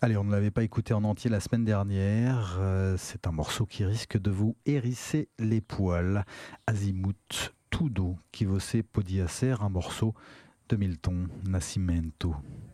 Allez, on ne l'avait pas écouté en entier la semaine dernière. C'est un morceau qui risque de vous hérisser les poils. Azimuth Tudo, qui você podia ser, un morceau de Milton Nascimento.